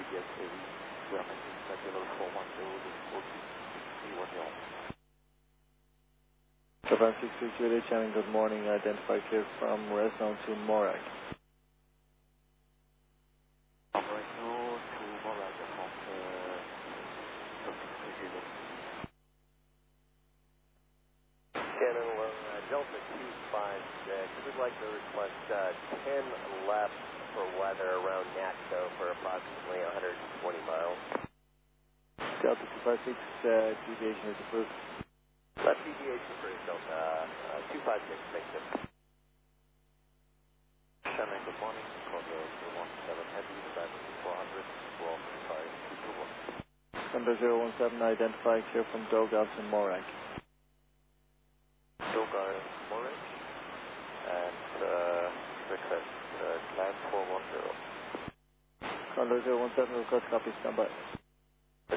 Yes, we are making Sentinel 410 with 40 Japan 660 Juliet Channing, good morning. Identify clear from Resno to Morag. From Resno to Morag from Juliet. Shannon, Delta 256, we'd like to request 10 left for weather around NACTO for approximately 120 miles. Delta 256, deviation is approved. Left deviation for Delta 256, thanks sir. Shannon, good morning. Condor 017 Heavy, Diamond 400, Walk 5221. Thunder 017, identify clear from Doga to Morag. Doga Morag and request climb 410. Condor 017, request copy, stand by.